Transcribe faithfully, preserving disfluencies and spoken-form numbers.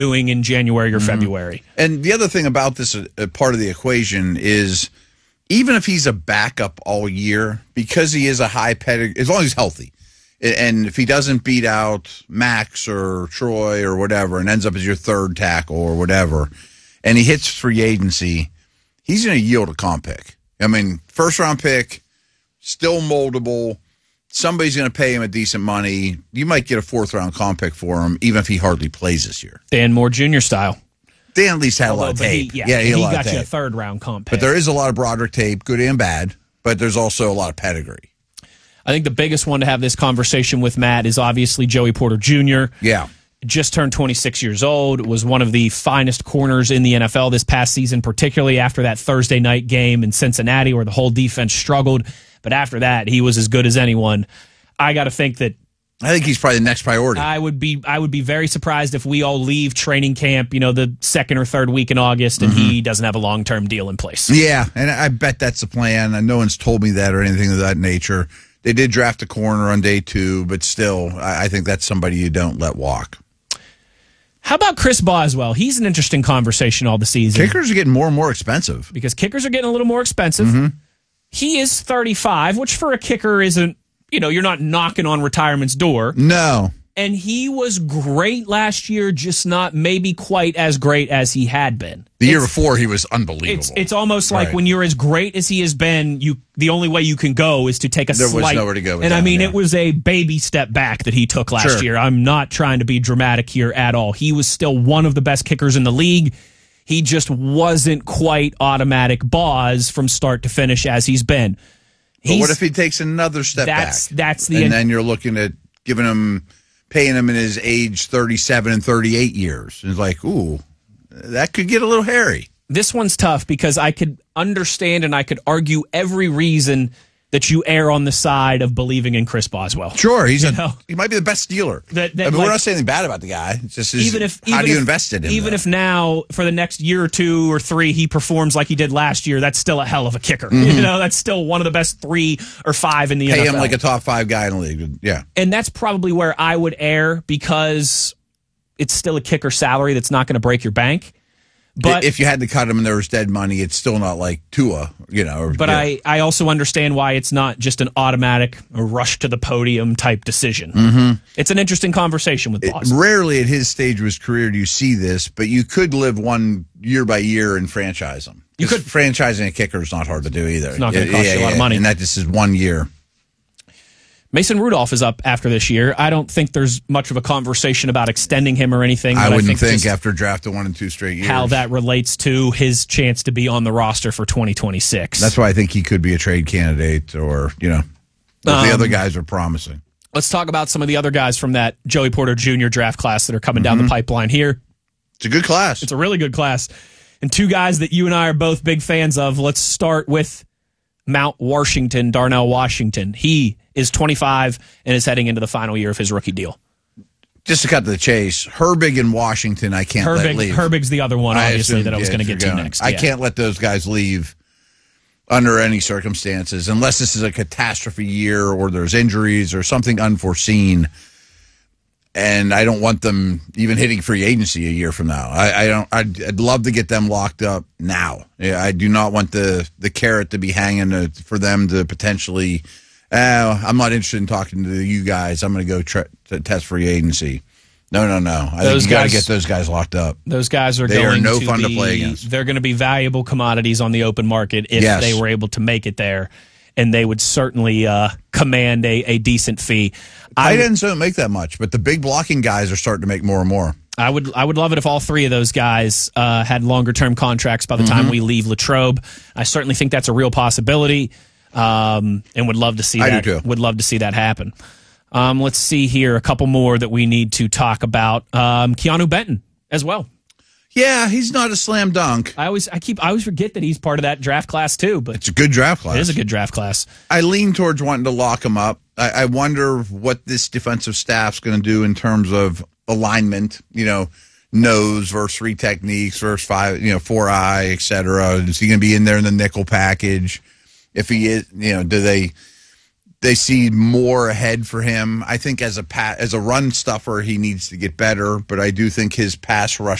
doing in January or mm-hmm. February. And the other thing about this uh, part of the equation is even if he's a backup all year, because he is a high pedigree, as long as he's healthy, and if he doesn't beat out Max or Troy or whatever and ends up as your third tackle or whatever, and he hits free agency, he's going to yield a comp pick. I mean, first-round pick, still moldable. Somebody's going to pay him a decent money. You might get a fourth-round comp pick for him, even if he hardly plays this year. Dan Moore Junior style. Dan at least had Although, a lot of tape. He, yeah, yeah, he, he had a lot got of you tape. a third-round comp pick. But there is a lot of Broderick tape, good and bad, but there's also a lot of pedigree. I think the biggest one to have this conversation with, Matt, is obviously Joey Porter Junior Yeah. Just turned twenty-six years old, was one of the finest corners in the N F L this past season, particularly after that Thursday night game in Cincinnati where the whole defense struggled. But after that, he was as good as anyone. I got to think that I think he's probably the next priority. I would be I would be very surprised if we all leave training camp, you know, the second or third week in August, and mm-hmm. he doesn't have a long-term deal in place. Yeah, and I bet that's the plan. And no one's told me that or anything of that nature. They did draft a corner on day two, but still, I think that's somebody you don't let walk. How about Chris Boswell? He's an interesting conversation all the season. Kickers are getting more and more expensive. Because kickers are getting a little more expensive. Mm-hmm. He is thirty-five, which for a kicker isn't, you know, you're not knocking on retirement's door. No. And he was great last year, just not maybe quite as great as he had been. The year it's, before, he was unbelievable. It's, it's almost like right. when you're as great as he has been, you the only way you can go is to take a there slight. There was nowhere to go with And that, I mean, yeah. it was a baby step back that he took last sure. year. I'm not trying to be dramatic here at all. He was still one of the best kickers in the league. He just wasn't quite automatic Boz from start to finish as he's been. But what if he takes another step that's, back? That's the and end. then you're looking at giving him, paying him in his age thirty-seven and thirty-eight years. And it's like, ooh, that could get a little hairy. This one's tough because I could understand and I could argue every reason that you err on the side of believing in Chris Boswell. Sure, he's a, know? he might be the best dealer. That, that, I mean, like, we're not saying anything bad about the guy. It's just his, even if, how even do you if, invest in him? Even though? if now, for the next year or two or three, he performs like he did last year, that's still a hell of a kicker. Mm-hmm. You know, that's still one of the best three or five in the Pay N F L. him like a top five guy in the league. Yeah. And that's probably where I would err because it's still a kicker salary that's not going to break your bank. But if you had to cut him and there was dead money, it's still not like Tua, you know. Or, but yeah. I, I also understand why it's not just an automatic a rush to the podium type decision. Mm-hmm. It's an interesting conversation with Boston. Rarely at his stage of his career do you see this, but you could live one year by year and franchise him. You could franchising a kicker is not hard to do either. It's not going to cost yeah, you a lot yeah, of money. And that just is one year. Mason Rudolph is up after this year. I don't think there's much of a conversation about extending him or anything. I wouldn't I think, think after drafting one and two straight years. How that relates to his chance to be on the roster for twenty twenty-six. That's why I think he could be a trade candidate or, you know, if um, the other guys are promising. Let's talk about some of the other guys from that Joey Porter Junior draft class that are coming mm-hmm. down the pipeline here. It's a good class. It's a really good class. And two guys that you and I are both big fans of. Let's start with Mount Washington, Darnell Washington. He is twenty-five and is heading into the final year of his rookie deal. Just to cut to the chase, Herbig and Washington, I can't Herbig, let leave. Herbig's the other one, obviously, assume, that I was yeah, going to get to going. next. I yeah. can't let those guys leave under any circumstances, unless this is a catastrophe year or there's injuries or something unforeseen. And I don't want them even hitting free agency a year from now. I, I don't. I'd, I'd love to get them locked up now. Yeah, I do not want the the carrot to be hanging to, for them to potentially. Uh, I'm not interested in talking to you guys. I'm going to go tra- to test free agency. No, no, no. I those think you got to guys, get those guys locked up. Those guys are they going are no to fun be, to play against. They're going to be valuable commodities on the open market if yes. they were able to make it there, and they would certainly uh, command a, a decent fee. Tight ends don't make that much, but the big blocking guys are starting to make more and more. I would I would love it if all three of those guys uh, had longer term contracts by the mm-hmm. time we leave Latrobe. I certainly think that's a real possibility, um, and would love to see I that. do too. Would love to see that happen. Um, let's see here, a couple more that we need to talk about. Um, Keanu Benton as well. Yeah, he's not a slam dunk. I always I keep I always forget that he's part of that draft class too. But it's a good draft class. It is a good draft class. I lean towards wanting to lock him up. I, I wonder what this defensive staff's going to do in terms of alignment. You know, nose versus three techniques versus five. You know, four eye, et cetera. Is he going to be in there in the nickel package? If he is, you know, do they they see more ahead for him. I think as a pa- as a run stuffer, he needs to get better, but I do think his pass rush